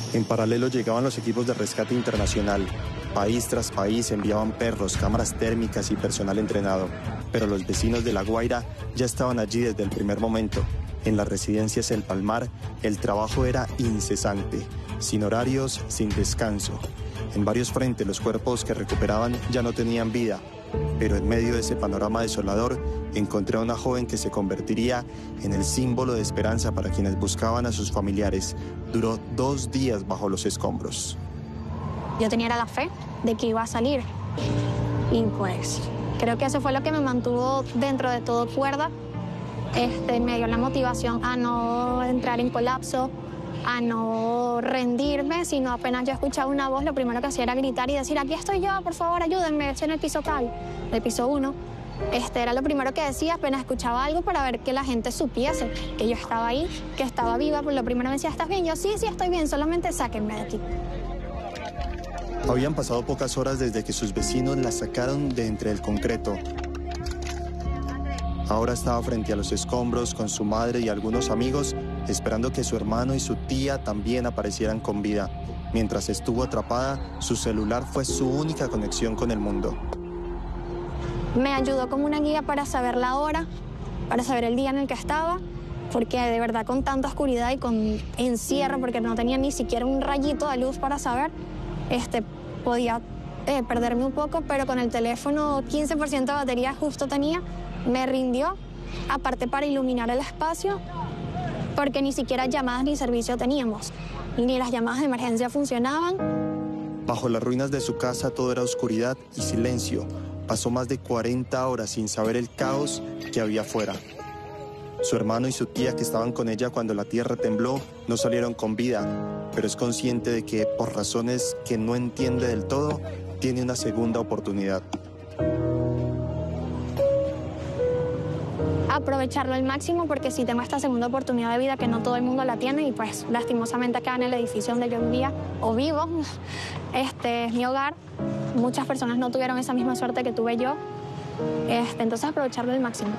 En paralelo llegaban los equipos de rescate internacional. País tras país enviaban perros, cámaras térmicas y personal entrenado. Pero los vecinos de La Guaira ya estaban allí desde el primer momento. En las residencias El Palmar, el trabajo era incesante, sin horarios, sin descanso. En varios frentes los cuerpos que recuperaban ya no tenían vida. Pero en medio de ese panorama desolador, encontré a una joven que se convertiría en el símbolo de esperanza para quienes buscaban a sus familiares. Duró 2 días bajo los escombros. Yo tenía la fe de que iba a salir. Y pues creo que eso fue lo que me mantuvo dentro de todo cuerda. Me dio la motivación a no entrar en colapso, a no rendirme, sino apenas yo escuchaba una voz, lo primero que hacía era gritar y decir, aquí estoy yo, por favor, ayúdenme, estoy en el piso tal, el piso 1. Era lo primero que decía, apenas escuchaba algo para ver que la gente supiese que yo estaba ahí, que estaba viva. Pues lo primero me decía, ¿estás bien? Yo, sí, estoy bien, solamente sáquenme de aquí. Habían pasado pocas horas desde que sus vecinos la sacaron de entre el concreto. Ahora estaba frente a los escombros con su madre y algunos amigos, esperando que su hermano y su tía también aparecieran con vida. Mientras estuvo atrapada, su celular fue su única conexión con el mundo. Me ayudó como una guía para saber la hora, para saber el día en el que estaba, porque de verdad con tanta oscuridad y con encierro, porque no tenía ni siquiera un rayito de luz para saber, podía perderme un poco, pero con el teléfono 15% de batería justo tenía, me rindió, aparte para iluminar el espacio, porque ni siquiera llamadas ni servicio teníamos, ni las llamadas de emergencia funcionaban. Bajo las ruinas de su casa todo era oscuridad y silencio. Pasó más de 40 horas sin saber el caos que había afuera. Su hermano y su tía, que estaban con ella cuando la tierra tembló, no salieron con vida, pero es consciente de que, por razones que no entiende del todo, tiene una segunda oportunidad. Aprovecharlo al máximo, porque sí tengo esta segunda oportunidad de vida que no todo el mundo la tiene, y pues lastimosamente acá en el edificio donde yo vivía o vivo, es mi hogar. Muchas personas no tuvieron esa misma suerte que tuve yo, entonces aprovecharlo al máximo.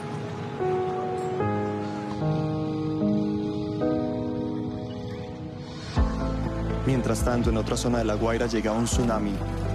Mientras tanto, en otra zona de La Guaira llegaba un tsunami.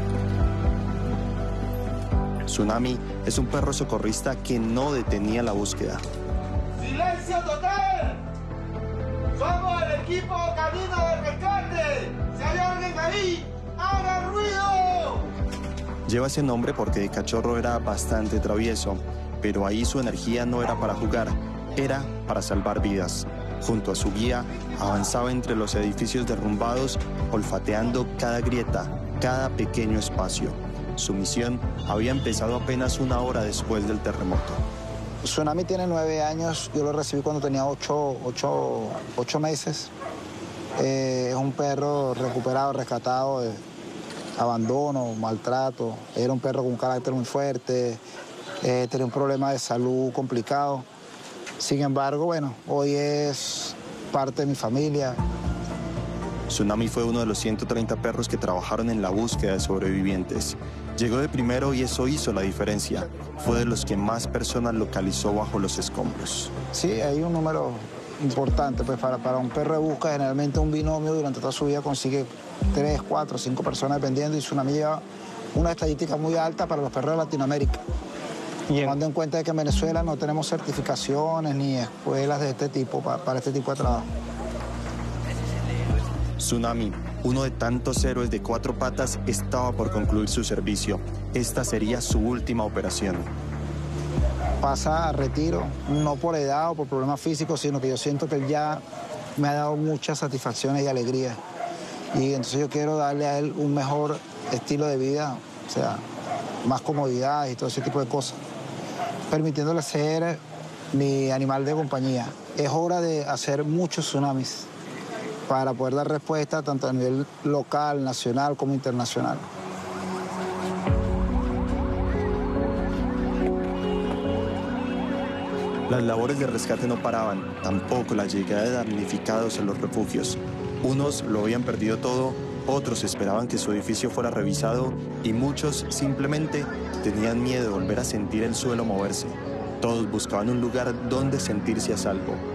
Tsunami es un perro socorrista que no detenía la búsqueda. ¡Silencio total! ¡Somos el equipo Camino de Rescate! ¡Si hay alguien ahí, haga ruido! Lleva ese nombre porque de cachorro era bastante travieso, pero ahí su energía no era para jugar, era para salvar vidas. Junto a su guía, avanzaba entre los edificios derrumbados, olfateando cada grieta, cada pequeño espacio. Su misión había empezado apenas 1 hora después del terremoto. Tsunami tiene 9 años, yo lo recibí cuando tenía 8 meses. Es un perro recuperado, rescatado de abandono, maltrato. Era un perro con un carácter muy fuerte, tenía un problema de salud complicado. Sin embargo, bueno, hoy es parte de mi familia. Tsunami fue uno de los 130 perros que trabajaron en la búsqueda de sobrevivientes. Llegó de primero y eso hizo la diferencia. Fue de los que más personas localizó bajo los escombros. Sí, hay un número importante. Pues para un perro de búsqueda, generalmente un binomio durante toda su vida consigue 3, 4, 5 personas dependiendo, y Tsunami lleva una estadística muy alta para los perros de Latinoamérica. Tomando en cuenta que en Venezuela no tenemos certificaciones ni escuelas de este tipo para este tipo de trabajo. Tsunami, uno de tantos héroes de 4 patas, estaba por concluir su servicio. Esta sería su última operación. Pasa a retiro, no por edad o por problemas físicos, sino que yo siento que él ya me ha dado muchas satisfacciones y alegrías. Y entonces yo quiero darle a él un mejor estilo de vida, o sea, más comodidad y todo ese tipo de cosas, permitiéndole ser mi animal de compañía. Es hora de hacer muchos tsunamis para poder dar respuesta tanto a nivel local, nacional como internacional. Las labores de rescate no paraban, tampoco la llegada de damnificados a los refugios. Unos lo habían perdido todo, otros esperaban que su edificio fuera revisado y muchos simplemente tenían miedo de volver a sentir el suelo moverse. Todos buscaban un lugar donde sentirse a salvo.